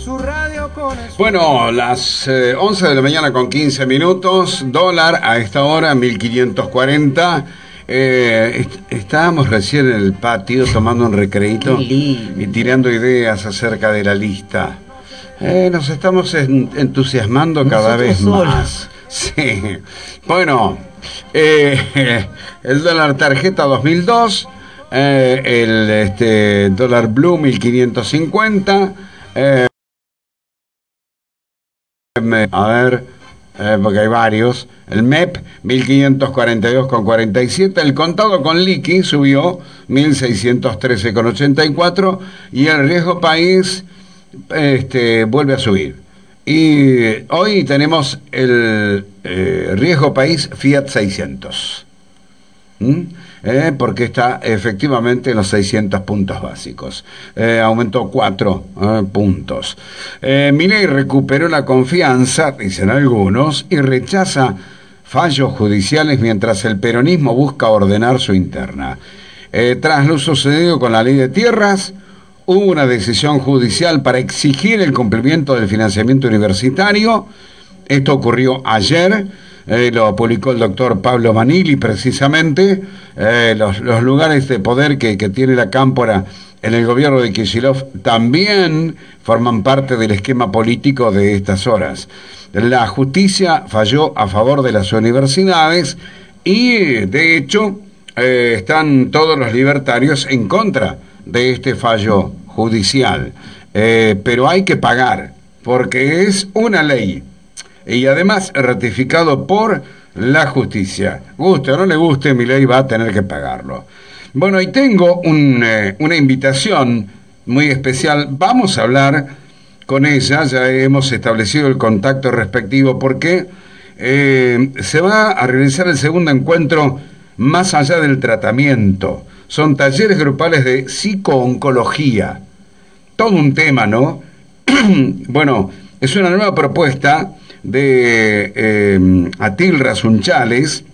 Bueno, las 11 de la mañana con 15 minutos, dólar a esta hora 1540. Estábamos recién en el patio tomando un recreito y tirando ideas acerca de la lista. Nos estamos entusiasmando cada vez más. Sí. Bueno, el dólar tarjeta 2002, el dólar blue 1550. A ver, porque hay varios. El MEP 1542,47. El contado con liqui subió 1613,84. Y el riesgo país vuelve a subir. Y hoy tenemos el riesgo país Fiat 600. Porque está efectivamente en los 600 puntos básicos. Aumentó 4 puntos. Milei recuperó la confianza, dicen algunos, y rechaza fallos judiciales mientras el peronismo busca ordenar su interna. Tras lo sucedido con la ley de tierras, hubo una decisión judicial para exigir el cumplimiento del financiamiento universitario. Esto ocurrió ayer. Lo publicó el doctor Pablo Manili, precisamente. Los lugares de poder que tiene la Cámpora en el gobierno de Kicillof también forman parte del esquema político de estas horas. La justicia falló a favor de las universidades y, de hecho, están todos los libertarios en contra de este fallo judicial. Pero hay que pagar, porque es una ley. Y además ratificado por la justicia. Guste o no le guste, Milei va a tener que pagarlo. Bueno, y tengo una invitación muy especial. Vamos a hablar con ella, ya hemos establecido el contacto respectivo, porque se va a realizar el segundo encuentro Más allá del tratamiento. Son talleres grupales de psicooncología. Todo un tema, ¿no? Bueno, es una nueva propuesta de Atilra Sunchales,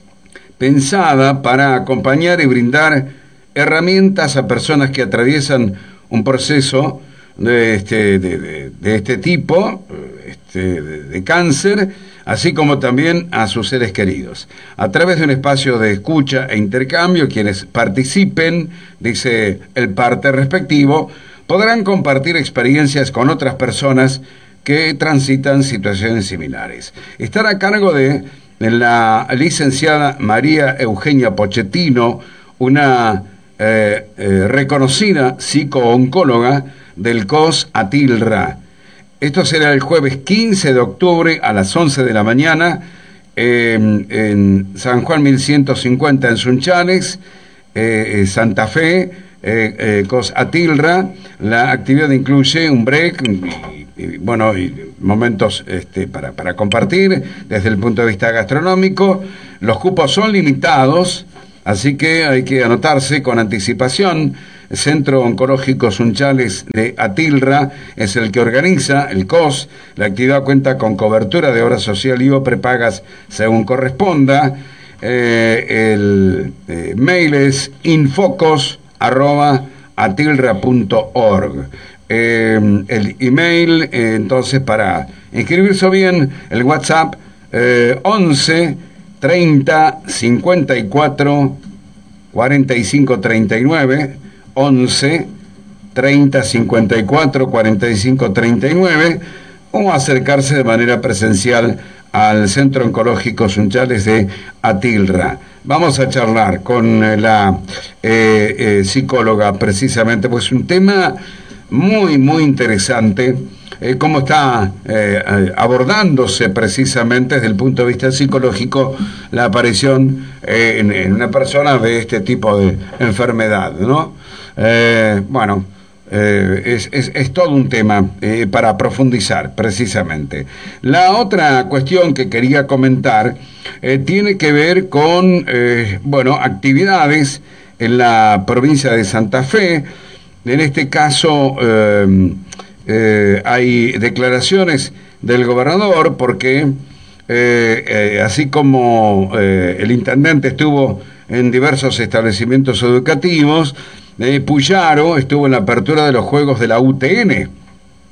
pensada para acompañar y brindar herramientas a personas que atraviesan un proceso de este tipo, de cáncer, así como también a sus seres queridos. A través de un espacio de escucha e intercambio, quienes participen, dice el parte respectivo, podrán compartir experiencias con otras personas que transitan situaciones similares. Estará a cargo de la licenciada María Eugenia Pochettino, una reconocida psicooncóloga del COS Atilra. Esto será el jueves 15 de octubre a las 11 de la mañana en San Juan 1150 en Sunchales, Santa Fe, COS Atilra. La actividad incluye un break y momentos para compartir desde el punto de vista gastronómico. Los cupos son limitados, así que hay que anotarse con anticipación. El Centro Oncológico Sunchales de Atilra es el que organiza el COS. La actividad cuenta con cobertura de obra social y o prepagas según corresponda. El mail es infocos@atilra.org. El email, entonces, para inscribirse bien, el WhatsApp 11 30 54 45 39, 11 30 54 45 39, o acercarse de manera presencial al Centro Oncológico Sunchales de Atilra. Vamos a charlar con la psicóloga, precisamente, pues un tema muy, muy interesante, cómo está abordándose precisamente desde el punto de vista psicológico la aparición en una persona de este tipo de enfermedad, ¿no? Es todo un tema para profundizar, precisamente. La otra cuestión que quería comentar tiene que ver con actividades en la provincia de Santa Fe. En este caso hay declaraciones del gobernador, porque así como el intendente estuvo en diversos establecimientos educativos, Puyaro estuvo en la apertura de los Juegos de la UTN.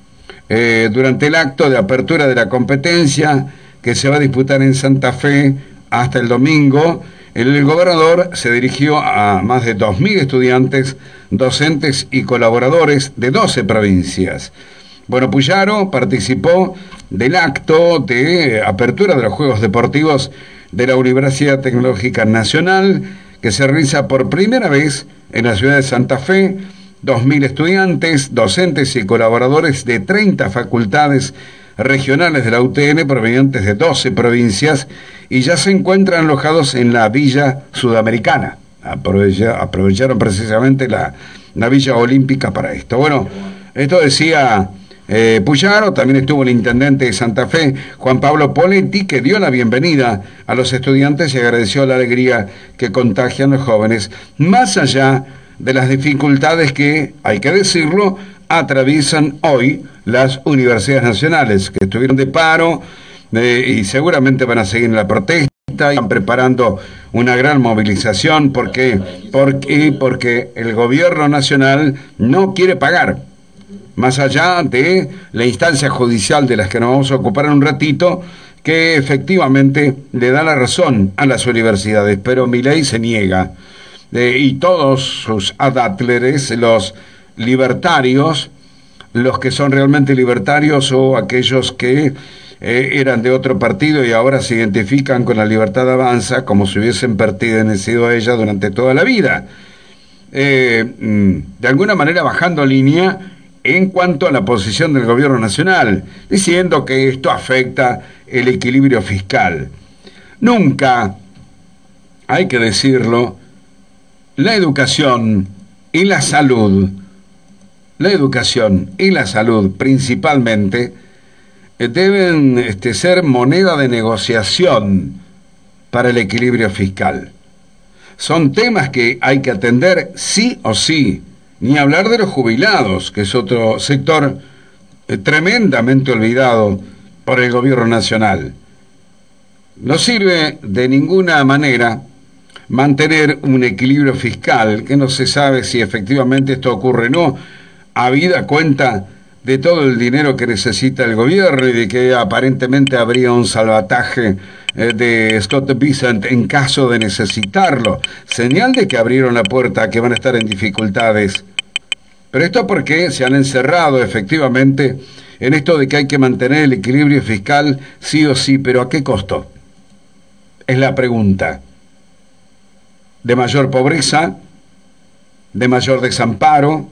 durante el acto de apertura de la competencia que se va a disputar en Santa Fe hasta el domingo, el gobernador se dirigió a más de 2.000 estudiantes, docentes y colaboradores de 12 provincias. Bueno, Puyaro participó del acto de apertura de los Juegos Deportivos de la Universidad Tecnológica Nacional, que se realiza por primera vez en la ciudad de Santa Fe. 2.000 estudiantes, docentes y colaboradores de 30 facultades regionales de la UTN provenientes de 12 provincias y ya se encuentran alojados en la Villa Sudamericana. Aprovecharon precisamente la Villa Olímpica para esto. Bueno, esto decía Puyaro. También estuvo el intendente de Santa Fe, Juan Pablo Poletti, que dio la bienvenida a los estudiantes y agradeció la alegría que contagian los jóvenes, más allá de las dificultades que, hay que decirlo, atraviesan hoy las universidades nacionales, que estuvieron de paro y seguramente van a seguir en la protesta. Están preparando una gran movilización porque el gobierno nacional no quiere pagar, más allá de la instancia judicial de las que nos vamos a ocupar en un ratito, que efectivamente le da la razón a las universidades, pero Milei se niega. Y todos sus adátleres, los libertarios, los que son realmente libertarios o aquellos que eran de otro partido y ahora se identifican con la Libertad Avanza como si hubiesen pertenecido a ella durante toda la vida, de alguna manera bajando línea en cuanto a la posición del gobierno nacional, diciendo que esto afecta el equilibrio fiscal. Nunca, hay que decirlo, la educación y la salud principalmente, deben ser moneda de negociación para el equilibrio fiscal. Son temas que hay que atender sí o sí, ni hablar de los jubilados, que es otro sector tremendamente olvidado por el gobierno nacional. No sirve de ninguna manera mantener un equilibrio fiscal, que no se sabe si efectivamente esto ocurre o no, habida cuenta de todo el dinero que necesita el gobierno y de que aparentemente habría un salvataje de Scott Bessent en caso de necesitarlo. Señal de que abrieron la puerta a que van a estar en dificultades. Pero esto porque se han encerrado efectivamente en esto de que hay que mantener el equilibrio fiscal sí o sí, pero ¿a qué costo? Es la pregunta. De mayor pobreza, de mayor desamparo.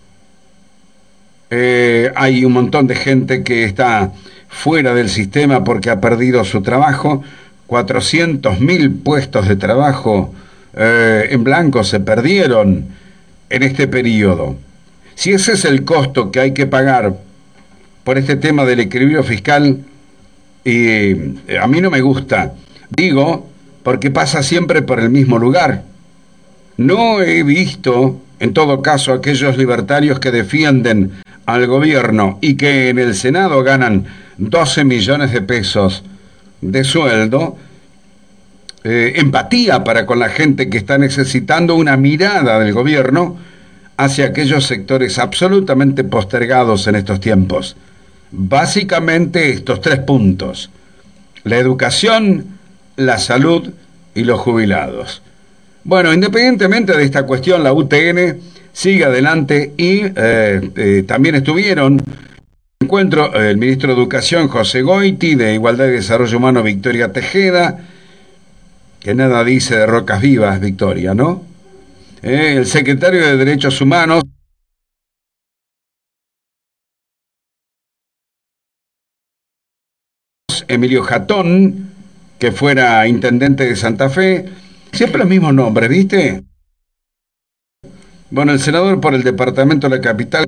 Hay un montón de gente que está fuera del sistema porque ha perdido su trabajo. 400.000 puestos de trabajo en blanco se perdieron en este periodo. Si ese es el costo que hay que pagar por este tema del equilibrio fiscal, a mí no me gusta. Digo, porque pasa siempre por el mismo lugar. No he visto, en todo caso, aquellos libertarios que defienden al gobierno y que en el Senado ganan 12 millones de pesos de sueldo, empatía para con la gente que está necesitando una mirada del gobierno hacia aquellos sectores absolutamente postergados en estos tiempos. Básicamente estos 3 puntos: la educación, la salud y los jubilados. Bueno, independientemente de esta cuestión, la UTN sigue adelante y también estuvieron en encuentro el ministro de Educación, José Goiti, de Igualdad y Desarrollo Humano, Victoria Tejeda, que nada dice de Rocas Vivas, Victoria, ¿no? El secretario de Derechos Humanos, Emilio Jatón, que fuera intendente de Santa Fe. Siempre los mismos nombres, ¿viste? Bueno, el senador por el departamento de la capital,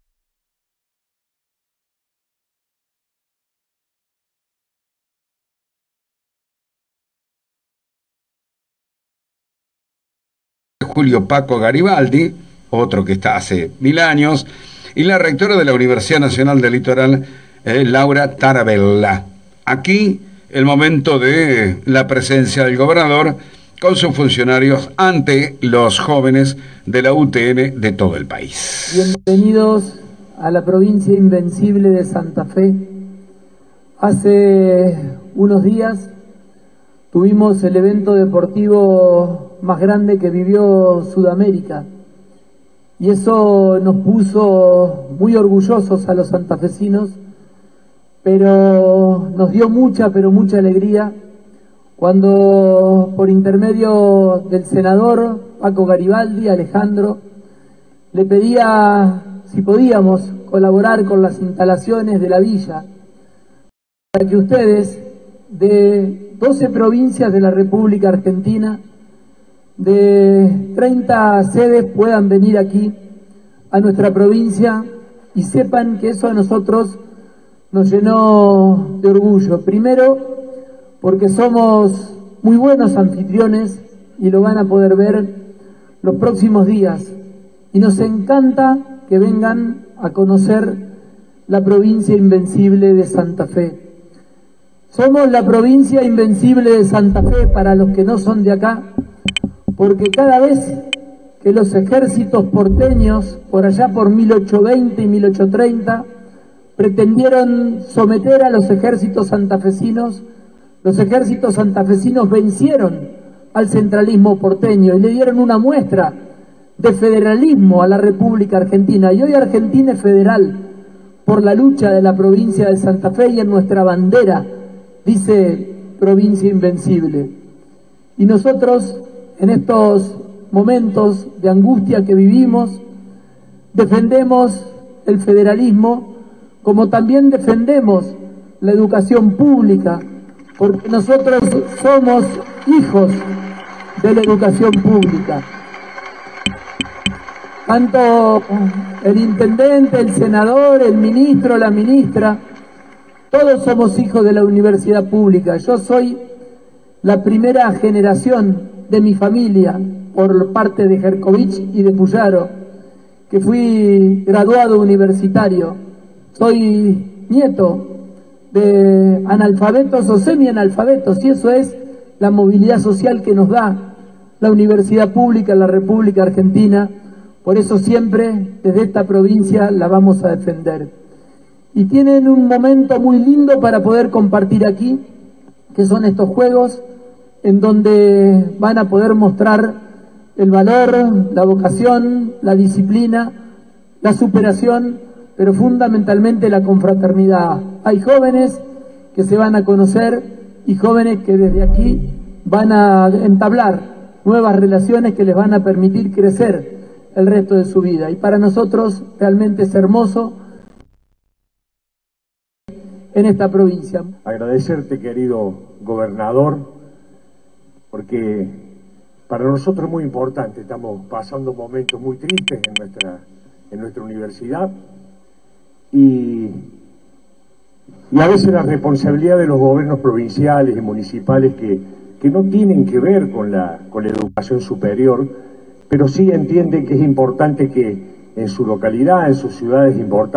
Julio Paco Garibaldi, otro que está hace 1000 años, y la rectora de la Universidad Nacional del Litoral, Laura Tarabella. Aquí el momento de la presencia del gobernador con sus funcionarios ante los jóvenes de la UTN de todo el país. Bienvenidos a la provincia invencible de Santa Fe. Hace unos días tuvimos el evento deportivo más grande que vivió Sudamérica, y eso nos puso muy orgullosos a los santafesinos, pero nos dio mucha alegría cuando, por intermedio del senador Paco Garibaldi, Alejandro, le pedía si podíamos colaborar con las instalaciones de la villa para que ustedes, de 12 provincias de la República Argentina, de 30 sedes, puedan venir aquí a nuestra provincia y sepan que eso a nosotros nos llenó de orgullo. Primero, porque somos muy buenos anfitriones y lo van a poder ver los próximos días. Y nos encanta que vengan a conocer la provincia invencible de Santa Fe. Somos la provincia invencible de Santa Fe para los que no son de acá, porque cada vez que los ejércitos porteños, por allá por 1820 y 1830, pretendieron someter a los ejércitos santafesinos vencieron al centralismo porteño y le dieron una muestra de federalismo a la República Argentina. Y hoy Argentina es federal por la lucha de la provincia de Santa Fe, y en nuestra bandera dice provincia invencible. Y nosotros, en estos momentos de angustia que vivimos, defendemos el federalismo, como también defendemos la educación pública, porque nosotros somos hijos de la educación pública. Tanto el intendente, el senador, el ministro, la ministra, todos somos hijos de la universidad pública. Yo soy la primera generación de mi familia, por parte de Jerkovich y de Puyaro, que fui graduado universitario. Soy nieto de analfabetos o semianalfabetos, y eso es la movilidad social que nos da la universidad pública en la República Argentina. Por eso siempre desde esta provincia la vamos a defender. Y tienen un momento muy lindo para poder compartir aquí, que son estos juegos, en donde van a poder mostrar el valor, la vocación, la disciplina, la superación, pero fundamentalmente la confraternidad. Hay jóvenes que se van a conocer y jóvenes que desde aquí van a entablar nuevas relaciones que les van a permitir crecer el resto de su vida. Y para nosotros realmente es hermoso en esta provincia. Agradecerte, querido gobernador, porque para nosotros es muy importante. Estamos pasando momentos muy tristes en nuestra universidad, y a veces la responsabilidad de los gobiernos provinciales y municipales que no tienen que ver con la educación superior, pero sí entienden que es importante que en su localidad, en sus ciudades importantes,